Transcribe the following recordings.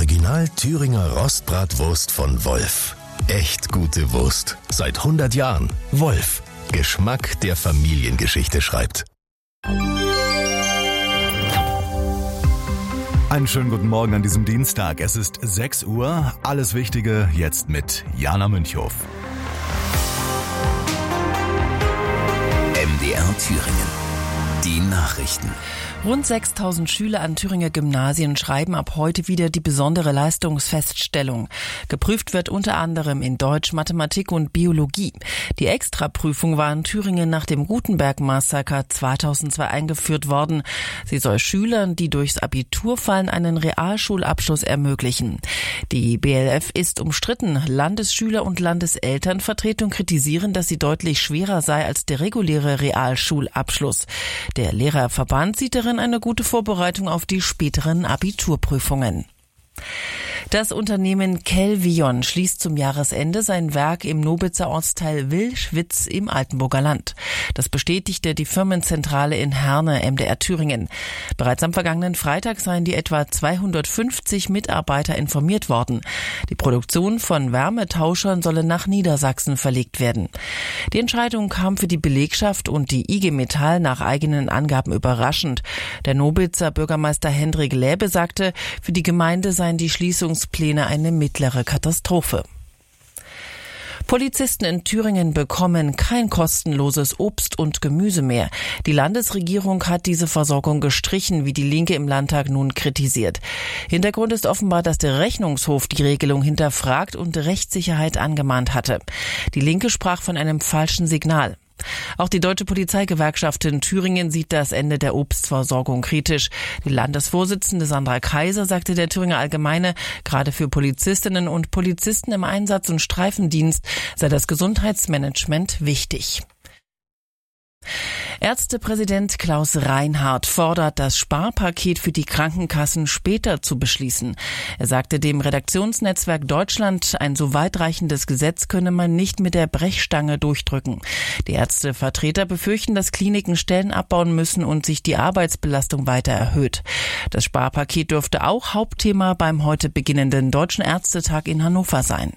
Original Thüringer Rostbratwurst von Wolf. Echt gute Wurst. Seit 100 Jahren. Wolf. Geschmack, der Familiengeschichte schreibt. Einen schönen guten Morgen an diesem Dienstag. Es ist 6 Uhr. Alles Wichtige jetzt mit Jana Münchhof. MDR Thüringen. Die Nachrichten. Rund 6.000 Schüler an Thüringer Gymnasien schreiben ab heute wieder die besondere Leistungsfeststellung. Geprüft wird unter anderem in Deutsch, Mathematik und Biologie. Die Extraprüfung war in Thüringen nach dem Gutenberg-Massaker 2002 eingeführt worden. Sie soll Schülern, die durchs Abitur fallen, einen Realschulabschluss ermöglichen. Die BLF ist umstritten. Landesschüler und Landeselternvertretung kritisieren, dass sie deutlich schwerer sei als der reguläre Realschulabschluss. Der Lehrerverband sieht darin eine gute Vorbereitung auf die späteren Abiturprüfungen. Das Unternehmen Kelvion schließt zum Jahresende sein Werk im Nobitzer Ortsteil Wilschwitz im Altenburger Land. Das bestätigte die Firmenzentrale in Herne, MDR Thüringen. Bereits am vergangenen Freitag seien die etwa 250 Mitarbeiter informiert worden. Die Produktion von Wärmetauschern solle nach Niedersachsen verlegt werden. Die Entscheidung kam für die Belegschaft und die IG Metall nach eigenen Angaben überraschend. Der Nobitzer Bürgermeister Hendrik Läbe sagte, für die Gemeinde seien die Schließungspläne eine mittlere Katastrophe. Polizisten in Thüringen bekommen kein kostenloses Obst und Gemüse mehr. Die Landesregierung hat diese Versorgung gestrichen, wie die Linke im Landtag nun kritisiert. Hintergrund ist offenbar, dass der Rechnungshof die Regelung hinterfragt und Rechtssicherheit angemahnt hatte. Die Linke sprach von einem falschen Signal. Auch die Deutsche Polizeigewerkschaft in Thüringen sieht das Ende der Obstversorgung kritisch. Die Landesvorsitzende Sandra Kaiser sagte der Thüringer Allgemeine, gerade für Polizistinnen und Polizisten im Einsatz- und Streifendienst sei das Gesundheitsmanagement wichtig. Ärztepräsident Klaus Reinhardt fordert, das Sparpaket für die Krankenkassen später zu beschließen. Er sagte dem Redaktionsnetzwerk Deutschland, ein so weitreichendes Gesetz könne man nicht mit der Brechstange durchdrücken. Die Ärztevertreter befürchten, dass Kliniken Stellen abbauen müssen und sich die Arbeitsbelastung weiter erhöht. Das Sparpaket dürfte auch Hauptthema beim heute beginnenden Deutschen Ärztetag in Hannover sein.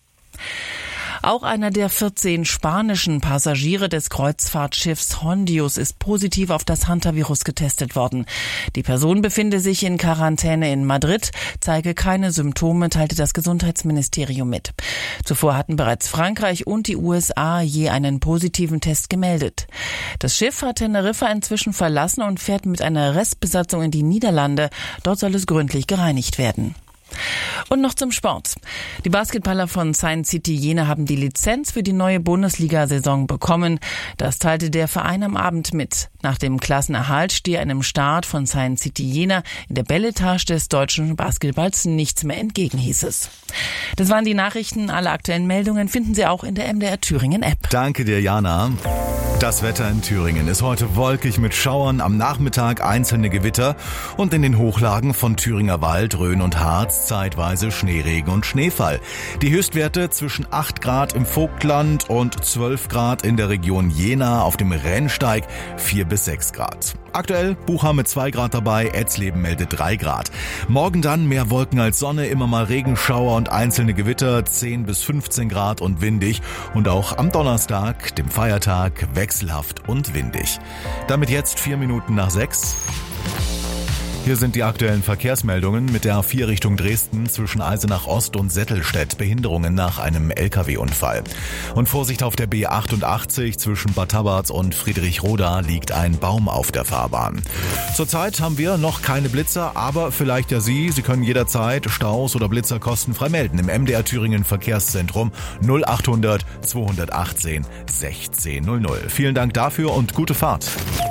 Auch einer der 14 spanischen Passagiere des Kreuzfahrtschiffs Hondius ist positiv auf das Hantavirus getestet worden. Die Person befinde sich in Quarantäne in Madrid, zeige keine Symptome, teilte das Gesundheitsministerium mit. Zuvor hatten bereits Frankreich und die USA je einen positiven Test gemeldet. Das Schiff hat Teneriffa inzwischen verlassen und fährt mit einer Restbesatzung in die Niederlande. Dort soll es gründlich gereinigt werden. Und noch zum Sport. Die Basketballer von Science City Jena haben die Lizenz für die neue Bundesliga-Saison bekommen. Das teilte der Verein am Abend mit. Nach dem Klassenerhalt stehe einem Start von Science City Jena in der Belletage des deutschen Basketballs nichts mehr entgegen, hieß es. Das waren die Nachrichten. Alle aktuellen Meldungen finden Sie auch in der MDR Thüringen App. Danke dir, Jana. Das Wetter in Thüringen ist heute wolkig mit Schauern, am Nachmittag einzelne Gewitter und in den Hochlagen von Thüringer Wald, Rhön und Harz zeitweise Schneeregen und Schneefall. Die Höchstwerte zwischen 8 Grad im Vogtland und 12 Grad in der Region Jena, auf dem Rennsteig 4 bis 6 Grad. Aktuell Buchheim mit 2 Grad dabei, Etzleben meldet 3 Grad. Morgen dann mehr Wolken als Sonne, immer mal Regenschauer und einzelne Gewitter, 10 bis 15 Grad und windig. Und auch am Donnerstag, dem Feiertag, wechselhaft und windig. Damit jetzt 4 Minuten nach 6. Hier sind die aktuellen Verkehrsmeldungen mit der A4 Richtung Dresden zwischen Eisenach Ost und Settelstedt. Behinderungen nach einem LKW-Unfall. Und Vorsicht auf der B88 zwischen Bad Tabarz und Friedrichroda liegt ein Baum auf der Fahrbahn. Zurzeit haben wir noch keine Blitzer, aber vielleicht ja Sie. Sie können jederzeit Staus oder Blitzer kostenfrei melden im MDR Thüringen Verkehrszentrum 0800 218 1600. Vielen Dank dafür und gute Fahrt.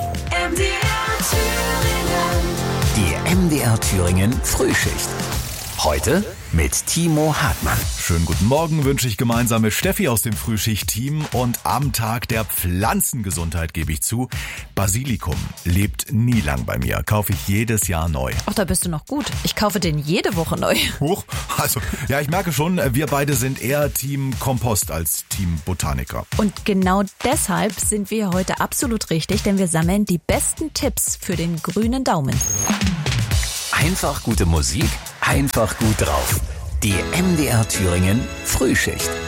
Die MDR Thüringen Frühschicht. Heute mit Timo Hartmann. Schönen guten Morgen wünsche ich gemeinsam mit Steffi aus dem Frühschicht-Team. Und am Tag der Pflanzengesundheit gebe ich zu, Basilikum lebt nie lang bei mir. Kaufe ich jedes Jahr neu. Ach, da bist du noch gut. Ich kaufe den jede Woche neu. Huch, also ja, ich merke schon, wir beide sind eher Team Kompost als Team Botaniker. Und genau deshalb sind wir heute absolut richtig, denn wir sammeln die besten Tipps für den grünen Daumen. Einfach gute Musik, einfach gut drauf. Die MDR Thüringen Frühschicht.